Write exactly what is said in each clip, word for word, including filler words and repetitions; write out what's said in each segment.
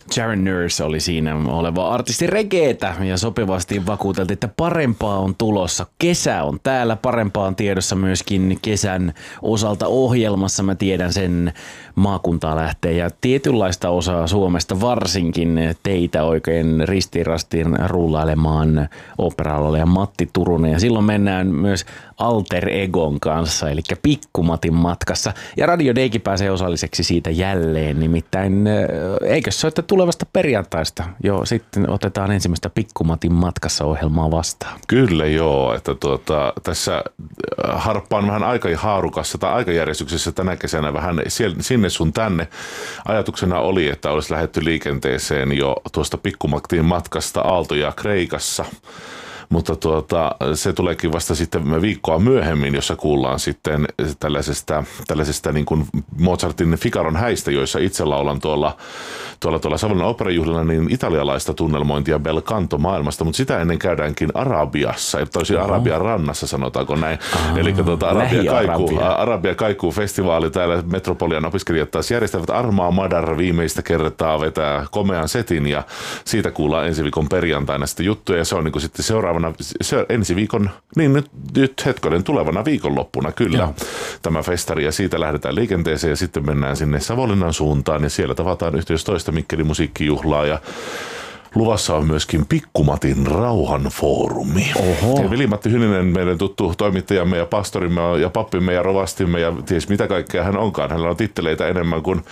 Jaron Nurse oli siinä oleva artisti regeetä ja sopivasti vakuuteltiin, että parempaa on tulossa. Kesä on täällä, parempaa on tiedossa myöskin kesän osalta ohjelmassa. Mä tiedän sen, maakuntaa lähtee ja tietynlaista osaa Suomesta varsinkin teitä oikein ristirastiin rullailemaan Opera-alueelle ja Matti Turunen. Ja silloin mennään myös Alter Egon kanssa, eli Pikkumatin matkassa. Ja Radio Daykin pääsee osalliseksi siitä jälleen, nimittäin eikö se ole, että tulevasta perjantaista jo sitten otetaan ensimmäistä Pikkumatin matkassa ohjelmaa vastaan? Kyllä joo, että tuota, tässä harppaan vähän aikahaarukassa tai aikajärjestyksessä tänä kesänä vähän sinne sun tänne. Ajatuksena oli, että olisi lähdetty liikenteeseen jo tuosta Pikkumatin matkasta Aaltoja Kreikassa. Mutta tuota, se tuleekin vasta sitten viikkoa myöhemmin, jossa kuullaan sitten tällaisesta, tällaisesta niin kuin Mozartin Figaron häistä, joissa itse laulan tuolla, tuolla, tuolla Savonlinnan oopperajuhlilla niin italialaista tunnelmointia bel canto maailmasta, mutta sitä ennen käydäänkin Arabiassa, toisin Arabian rannassa sanotaanko näin. Aha, eli tuota, Arabia, kaikuu, Arabia kaikuu festivaali täällä Metropolian opiskelijat taas järjestävät Armaa Madar viimeistä kertaa vetää komean setin ja siitä kuullaan ensi viikon perjantaina sitten juttuja ja se on niin kuin sitten seuraava Se ensi viikon, niin nyt, nyt hetkonen tulevana viikonloppuna kyllä Joo. tämä festari ja siitä lähdetään liikenteeseen ja sitten mennään sinne Savonlinnan suuntaan ja siellä tavataan yhteys toista Mikkelin musiikkijuhlaa ja luvassa on myöskin Pikkumatin rauhanfoorumi. Ja Veli-Matti Hyninen, meidän tuttu toimittajamme ja pastorimme ja pappimme ja rovastimme ja ties mitä kaikkea hän onkaan. Hänellä on titteleitä enemmän kuin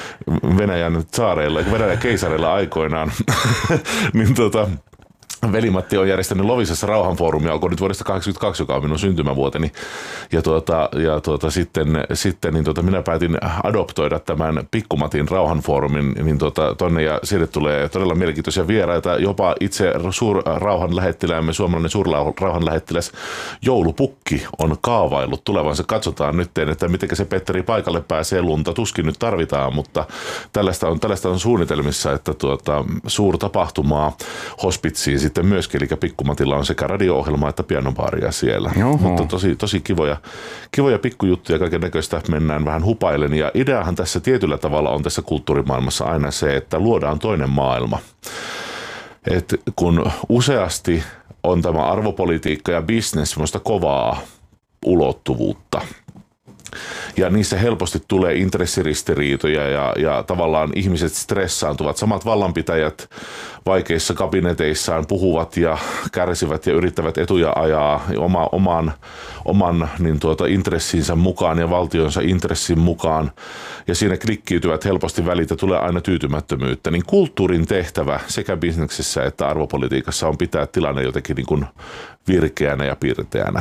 Venäjän tsaareilla, Venäjän keisareilla aikoinaan. niin tota... Veli-Matti on järjestänyt Loviisassa rauhanfoorumia, alkoi nyt vuodesta kahdeksankymmentäkaksi, joka on minun syntymävuoteni. Ja, tuota, ja tuota, sitten, sitten niin tuota, minä päätin adoptoida tämän Pikkumatin rauhanfoorumin niin tuota, tonne ja sieltä tulee todella mielenkiintoisia vieraita. Jopa itse suurrauhanlähettiläämme, suomalainen suurrauhanlähettiläs Joulupukki on kaavaillut tulevansa. Katsotaan nyt, että miten se Petteri paikalle pääsee, lunta tuskin nyt tarvitaan, mutta tällaista on, tällaista on suunnitelmissa, että tuota, suurtapahtumaa hospitsiin sitten myöskin, eli Pikkumatilla on sekä radio-ohjelma että pianobaaria siellä. Joho. Mutta tosi, tosi kivoja, kivoja pikkujuttuja, kaiken näköistä mennään vähän hupailen. Ja ideahan tässä tietyllä tavalla on tässä kulttuurimaailmassa aina se, että luodaan toinen maailma. Et kun useasti on tämä arvopolitiikka ja business semmoista kovaa ulottuvuutta, ja niissä helposti tulee intressiristiriitoja ja, ja tavallaan ihmiset stressaantuvat. Samat vallanpitäjät vaikeissa kabineteissaan puhuvat ja kärsivät ja yrittävät etuja ajaa oma, oman, oman niin tuota, intressinsä mukaan ja valtionsa intressin mukaan. Ja siinä klikkiytyvät helposti välit ja tulee aina tyytymättömyyttä. Niin kulttuurin tehtävä sekä bisneksessä että arvopolitiikassa on pitää tilanne jotenkin niin kuin virkeänä ja pirteänä.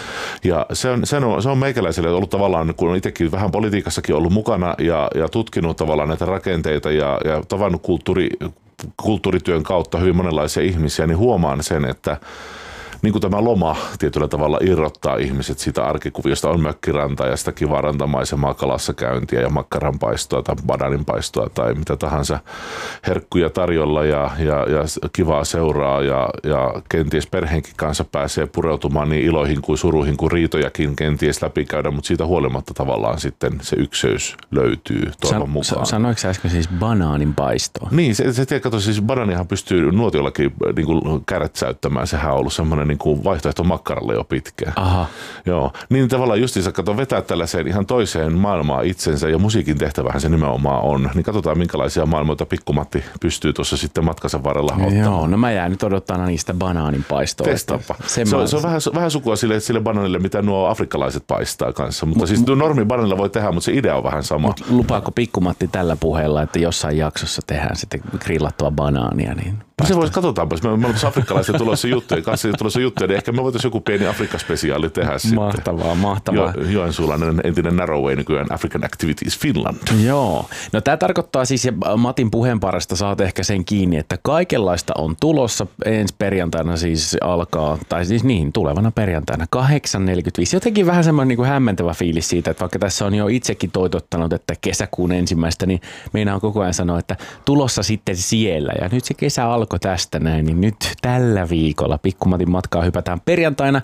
Ja se on, se on, se on meikäläiselle ollut tavallaan, kun on itsekin vähän politiikassakin ollut mukana ja, ja tutkinut tavallaan näitä rakenteita ja, ja tavannut kulttuuri, kulttuurityön kautta hyvin monenlaisia ihmisiä, niin huomaan sen, että niin kuin tämä loma tietyllä tavalla irrottaa ihmiset siitä arkikuviosta, on mökkiranta ja sitä kivaa rantamaisemaa, kalassa käyntiä ja makkaranpaistoa tai bananinpaistoa tai mitä tahansa herkkuja tarjolla ja, ja, ja kivaa seuraa ja, ja kenties perheenkin kanssa pääsee pureutumaan niin iloihin kuin suruihin kuin riitojakin kenties läpikäydä, mutta siitä huolimatta tavallaan sitten se ykseys löytyy toivon San, mukaan. Sanoiko sä äsken siis banaaninpaistoa? Niin, se, se tiedä, kato, siis banaanihan pystyy nuotiollakin niin kuin kärtsäyttämään, sehän on ollut semmoinen niin kuin vaihtoehto makkaralle jo pitkään. Aha. Joo. Niin tavallaan justiinsa kato vetää tällaiseen ihan toiseen maailmaan itsensä ja musiikin tehtävähän se nimenomaan on. Niin katsotaan minkälaisia maailmoita Pikkumatti pystyy tuossa sitten matkansa varrella ottamaan. Joo, no mä jään nyt odottaa niistä banaaninpaistoa. Testaappa. Se, se, on, se on vähän, vähän sukua sille, sille banaanille, mitä nuo afrikkalaiset paistaa kanssa. Mutta mut, siis tuo normi banaanilla voi tehdä, mutta se idea on vähän sama. Mut lupaako Pikkumatti tällä puheella, että jossain jaksossa tehdään sitten grillattua banaania, niin se voisi, katsotaanpa, me olemme afrikkalaiset tulossa juttuja, kanssa tulossa juttuja, niin ehkä me voitaisiin joku pieni Afrikka-spesiaali tehdä mahtavaa, sitten. Mahtavaa, mahtavaa. Jo, Joensuulainen entinen Narrowway, nykyään African Activities Finland. Joo, no tämä tarkoittaa siis, ja Matin puheenparasta saat ehkä sen kiinni, että kaikenlaista on tulossa. Ensi perjantaina siis alkaa, tai siis niin, tulevana perjantaina kahdeksan neljäkymmentäviisi. Jotenkin vähän semmoinen niin kuin hämmentävä fiilis siitä, että vaikka tässä on jo itsekin toitottanut, että kesäkuun ensimmäistä, niin meinaan koko ajan sanoa, että tulossa sitten siellä. Ja nyt se kesä alkoi tästä näin, niin nyt tällä viikolla Pikkumatin matkaa hypätään perjantaina.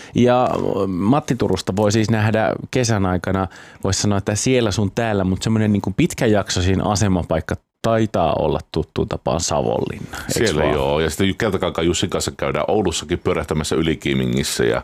Ja Matti Turusta voi siis nähdä kesän aikana, voisi sanoa, että siellä sun täällä, mutta semmoinen niin kuin pitkäjaksoisin asemapaikka taitaa olla tuttuun tapaan Savonlinna. Siellä vaan? Joo, ja sitten Keltakankaan Jussin kanssa käydään Oulussakin pyörähtämässä Ylikiimingissä ja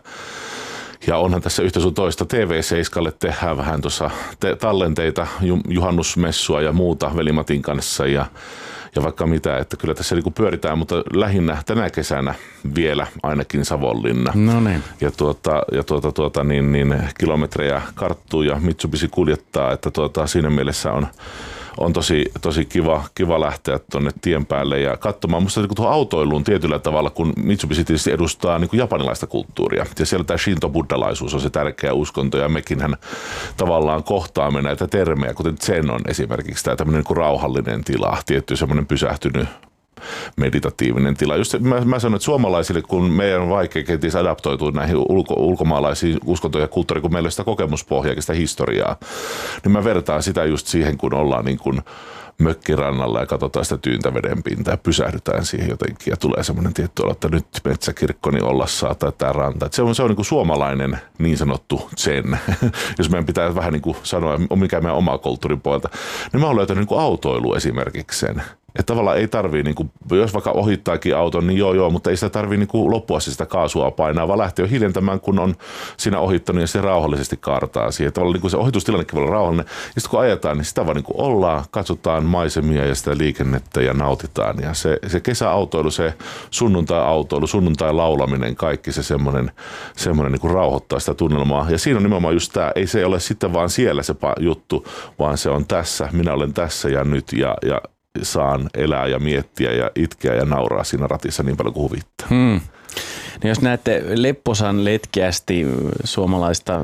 Ja onhan tässä yhtä sun toista T V seitsemälle tehdään vähän tuossa te- tallenteita, juhannusmessua ja muuta Veli-Matin kanssa ja, ja vaikka mitä, että kyllä tässä niinku pyöritään, mutta lähinnä tänä kesänä vielä ainakin Savonlinna. No niin. Ja, tuota, ja tuota, tuota, niin, niin, kilometrejä karttuu ja Mitsubishi kuljettaa, että tuota, siinä mielessä on On tosi, tosi kiva, kiva lähteä tuonne tien päälle ja katsomaan. Musta niin tuohon autoiluun tietyllä tavalla, kun Mitsubishi tietysti edustaa niin kuin japanilaista kulttuuria. Ja siellä tämä shinto-buddhalaisuus on se tärkeä uskonto ja mekinhän tavallaan kohtaamme näitä termejä, kuten zen on esimerkiksi tämä tämmöinen niin kuin rauhallinen tila, tietty semmoinen pysähtynyt meditatiivinen tila. Just mä, mä sanon, että suomalaisille, kun meidän on vaikea kenties adaptoitua näihin ulko, ulkomaalaisiin uskontoihin ja kulttuuriin, kun meillä on sitä kokemuspohjaa ja sitä historiaa, niin mä vertaan sitä just siihen, kun ollaan niin kuin mökkirannalla ja katsotaan sitä tyyntä vedenpintaa ja pysähdytään siihen jotenkin ja tulee semmoinen tietty olo, että nyt metsäkirkko niin olla saa tai tämä ranta. Että se on, se on niin kuin suomalainen niin sanottu zen, jos meidän pitää vähän niin kuin sanoa, mikä meidän oma kulttuurin puolelta, niin mä oon löytänyt niin kuin autoilu esimerkiksi sen. Että tavallaan ei tarvii, niin kuin, jos vaikka ohittaakin auton, niin joo joo, mutta ei sitä tarvii niin kuin loppua sitä kaasua painaa, vaan lähtee jo hiljentämään, kun on siinä ohittanut ja se rauhallisesti kaartaa siihen. Tavallaan niin kuin se ohitustilannekin voi olla rauhallinen. Ja sitten kun ajetaan, niin sitä vaan niin kuin ollaan, katsotaan maisemia ja sitä liikennettä ja nautitaan. Ja se, se kesäautoilu, se sunnuntai-autoilu, sunnuntai-laulaminen, kaikki se semmoinen, semmoinen niin kuin rauhoittaa sitä tunnelmaa. Ja siinä on nimenomaan just tämä, ei se ole sitten vaan siellä se juttu, vaan se on tässä, minä olen tässä ja nyt ja, ja saan elää ja miettiä ja itkeä ja nauraa siinä ratissa niin paljon kuin huvittaa. Hmm. No jos näette lepposan letkeästi suomalaista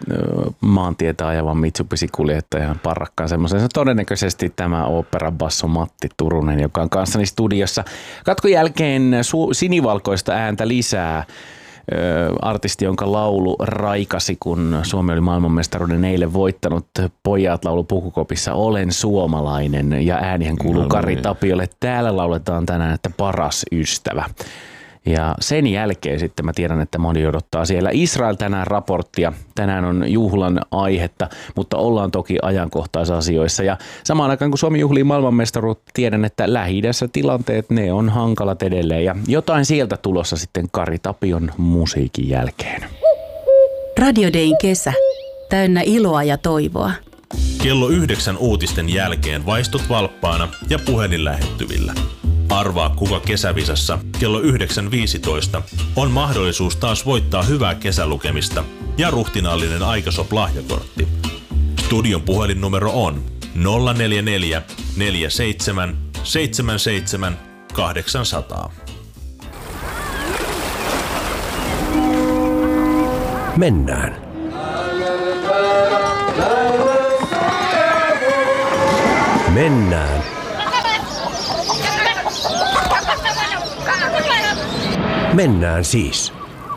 maantietä ajavan Mitsubishi-kuljettajan parrakkaan semmoisen, todennäköisesti tämä oopperabasso Matti Turunen, joka on kanssani studiossa. Katkon jälkeen su- sinivalkoista ääntä lisää. Artisti, jonka laulu raikasi, kun Suomi oli maailmanmestaruuden eilen voittanut. Pojat laulu Pukukopissa Olen suomalainen ja äänihän kuuluu no, Kari niin. Tapiolle. Täällä lauletaan tänään, että paras ystävä. Ja sen jälkeen sitten mä tiedän, että moni odottaa siellä Israel tänään raporttia. Tänään on juhlan aihetta, mutta ollaan toki ajankohtaisasioissa. Ja samaan aikaan kun Suomi juhlii maailmanmestaruutta, tiedän, että Lähi-idässä tilanteet, ne on hankalat edelleen. Ja jotain sieltä tulossa sitten Kari Tapion musiikin jälkeen. Radio Dayn kesä. Täynnä iloa ja toivoa. Kello yhdeksän uutisten jälkeen vaistut valppaana ja puhelin lähettyvillä. Arvaa, kuka kesävisassa kello yhdeksän viisitoista on mahdollisuus taas voittaa hyvää kesälukemista ja ruhtinaallinen Aikasop-lahjakortti. Studion puhelinnumero on nolla neljä neljä neljä seitsemän seitsemän seitsemän kahdeksan nolla nolla. Mennään. Mennään. Mennään siis.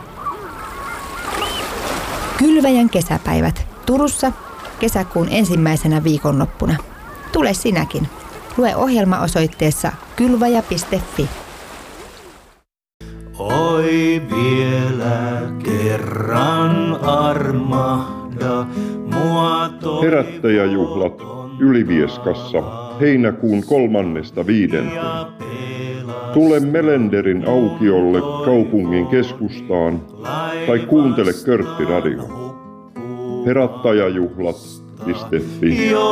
Kylväjän kesäpäivät Turussa kesäkuun ensimmäisenä viikonloppuna. Tule sinäkin. Lue ohjelma osoitteessa kylväjä piste fi. Oi vielä kerran armahda mua toivoton. Herättäjäjuhlat Ylivieskassa heinäkuun kolmannesta viidenteen. Tule Melenderin aukiolle kaupungin keskustaan tai kuuntele Körtti Radio. Herättäjäjuhlat piste fi.